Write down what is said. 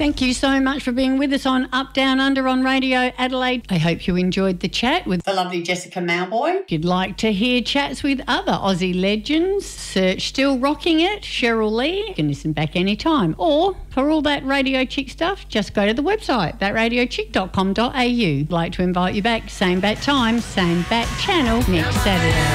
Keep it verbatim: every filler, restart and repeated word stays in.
Thank you so much for being with us on Up, Down, Under on Radio Adelaide. I hope you enjoyed the chat with the lovely Jessica Mauboy. If you'd like to hear chats with other Aussie legends, search Still Rocking It, Cheryl Lee. You can listen back anytime. Or for all that Radio Chick stuff, just go to the website, that radio chick dot com dot a u. I'd like to invite you back, same bat time, same bat channel, next Saturday.